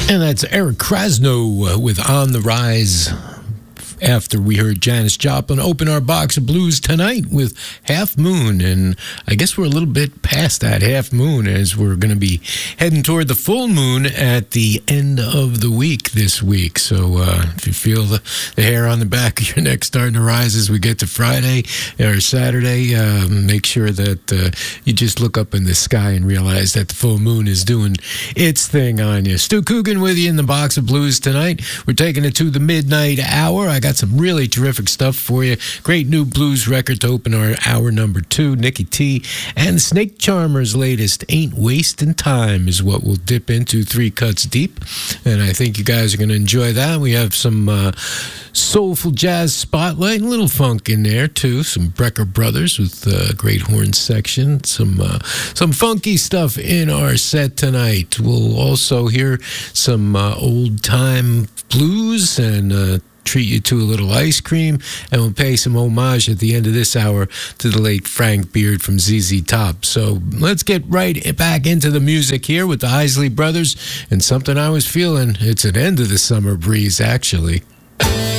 And that's Eric Krasno with On the Rise. After we heard Janis Joplin open our box of blues tonight with Half Moon. And I guess we're a little bit past that half moon as we're going to be heading toward the full moon at the end of the week this week. So if you feel the hair on the back of your neck starting to rise as we get to Friday or Saturday, make sure that you just look up in the sky and realize that the full moon is doing its thing on you. Stu Coogan with you in the box of blues tonight. We're taking it to the midnight hour. I got some really terrific stuff for you. Great new blues record to open our hour number 2. Nikki T and Snake Charmer's latest Ain't Wasting Time is what we'll dip into 3 cuts deep. And I think you guys are going to enjoy that. We have some soulful jazz spotlight and a little funk in there too. Some Brecker Brothers with a great horn section. Some funky stuff in our set tonight. We'll also hear some old time blues and treat you to a little ice cream, and we'll pay some homage at the end of this hour to the late Frank Beard from ZZ Top. So let's get right back into the music here with the Isley Brothers and something I was feeling. It's an end of the summer breeze, actually.